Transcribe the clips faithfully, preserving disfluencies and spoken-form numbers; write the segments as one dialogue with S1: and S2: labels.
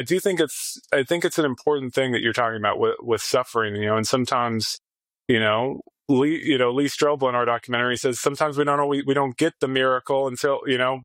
S1: I do think it's, I think it's an important thing that you're talking about with, with suffering, you know, and sometimes, you know, Lee, you know, Lee Strobel in our documentary says sometimes we don't always, we don't get the miracle until, you know,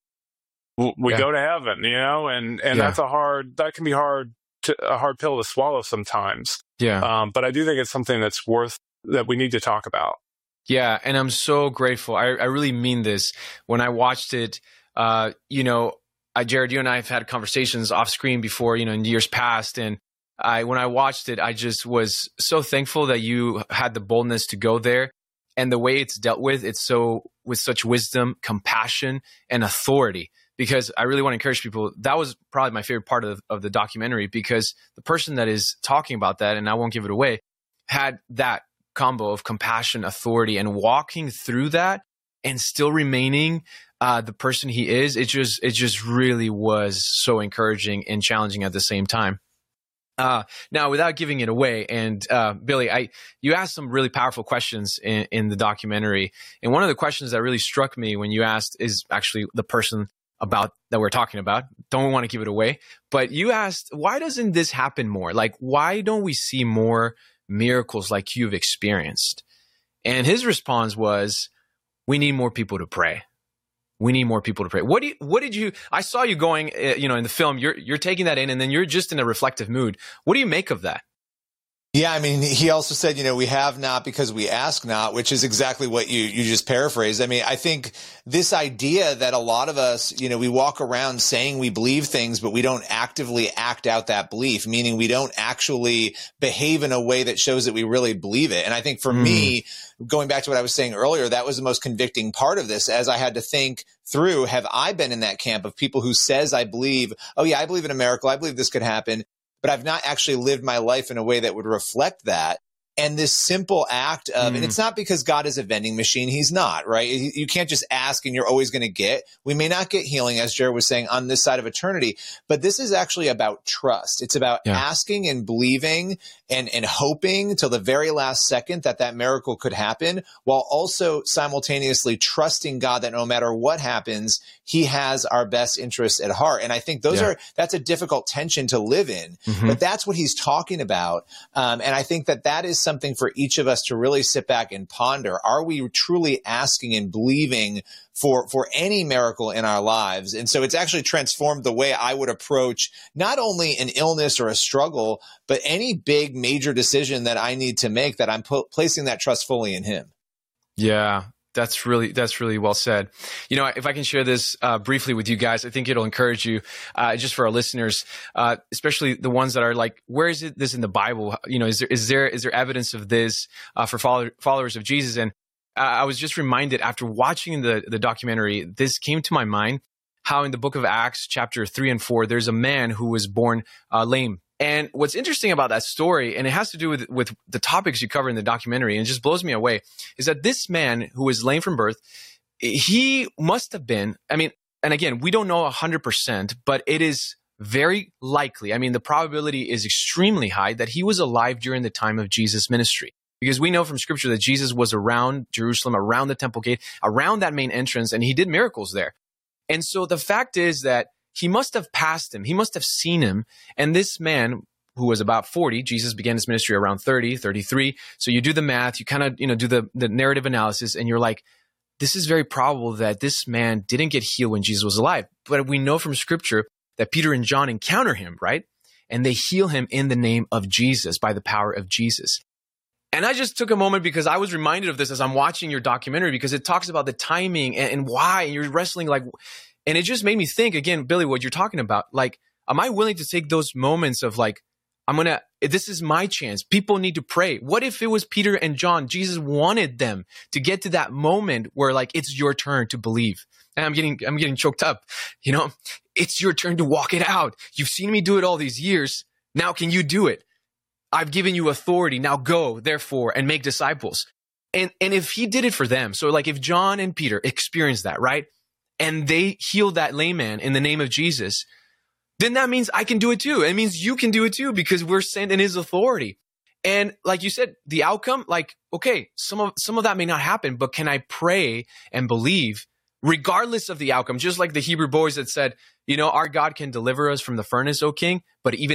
S1: we yeah. go to heaven, you know, and, and yeah. that's a hard, that can be hard to, a hard pill to swallow sometimes.
S2: Yeah.
S1: Um, but I do think it's something that's worth, that we need to talk about.
S2: Yeah. And I'm so grateful. I, I really mean this. When I watched it, uh, you know, I, Jared, you and I have had conversations off screen before, you know, in years past. And I, when I watched it, I just was so thankful that you had the boldness to go there. And the way it's dealt with, it's so with such wisdom, compassion, and authority. Because I really want to encourage people, that was probably my favorite part of, of the documentary, because the person that is talking about that, and I won't give it away, had that combo of compassion, authority, and walking through that and still remaining uh, the person he is. It just, it just really was so encouraging and challenging at the same time. Uh, now, without giving it away, and uh, Billy, I you asked some really powerful questions in, in the documentary, and one of the questions that really struck me when you asked is actually the person about that we're talking about. Don't want to give it away, but you asked, why doesn't this happen more? Like, why don't we see more miracles like you've experienced? And his response was, we need more people to pray. We need more people to pray. What do you, what did you, I saw you going, uh, you know, in the film, you're, you're taking that in and then you're just in a reflective mood. What do you make of that?
S3: Yeah, I mean, he also said, you know, we have not because we ask not, which is exactly what you, you just paraphrased. I mean, I think this idea that a lot of us, you know, we walk around saying we believe things, but we don't actively act out that belief, meaning we don't actually behave in a way that shows that we really believe it. And I think for mm. me, going back to what I was saying earlier, that was the most convicting part of this, as I had to think through, have I been in that camp of people who says, I believe, oh yeah, I believe in a miracle, I believe this could happen, but I've not actually lived my life in a way that would reflect that. And this simple act of, mm. and it's not because God is a vending machine. He's not, right? You can't just ask and you're always going to get. We may not get healing, as Jared was saying, on this side of eternity, but this is actually about trust. It's about yeah. asking and believing and, and hoping till the very last second that that miracle could happen, while also simultaneously trusting God that no matter what happens, he has our best interests at heart. And I think those yeah. are, that's a difficult tension to live in, mm-hmm. but that's what he's talking about. Um, and I think that that is something for each of us to really sit back and ponder. Are we truly asking and believing for, for any miracle in our lives? And so it's actually transformed the way I would approach not only an illness or a struggle, but any big major decision that I need to make, that I'm pu- placing that trust fully in him.
S2: Yeah. That's really, that's really well said. You know, if I can share this uh, briefly with you guys, I think it'll encourage you, uh, just for our listeners, uh, especially the ones that are like, where is it this in the Bible? You know, is there, is there, is there evidence of this uh, for follow- followers of Jesus? And uh, I was just reminded after watching the, the documentary, this came to my mind, how in the book of Acts, chapter three and four, there's a man who was born uh, lame. And what's interesting about that story, and it has to do with, with the topics you cover in the documentary, and it just blows me away, is that this man who was lame from birth, he must have been, I mean, and again, we don't know one hundred percent, but it is very likely, I mean, the probability is extremely high that he was alive during the time of Jesus' ministry. Because we know from scripture that Jesus was around Jerusalem, around the temple gate, around that main entrance, and he did miracles there. And so the fact is that he must have passed him. He must have seen him. And this man who was about forty, Jesus began his ministry around thirty, thirty-three. So you do the math, you kind of, you know, do the, the narrative analysis, and you're like, this is very probable that this man didn't get healed when Jesus was alive. But we know from scripture that Peter and John encounter him, right? And they heal him in the name of Jesus, by the power of Jesus. And I just took a moment because I was reminded of this as I'm watching your documentary, because it talks about the timing and, and why, and you're wrestling like, and it just made me think, again, Billy, what you're talking about, like, am I willing to take those moments of like, I'm going to, this is my chance. People need to pray. What if it was Peter and John? Jesus wanted them to get to that moment where like, it's your turn to believe. And I'm getting, I'm getting choked up. You know, it's your turn to walk it out. You've seen me do it all these years. Now can you do it? I've given you authority. Now go, therefore, and make disciples. And, and if he did it for them, so like if John and Peter experienced that, right? And they healed that lame man in the name of Jesus, then that means I can do it too. It means you can do it too, because we're sent in his authority. And like you said, the outcome, like, okay, some of, some of that may not happen, but can I pray and believe regardless of the outcome, just like the Hebrew boys that said, you know, our God can deliver us from the furnace, O king, but even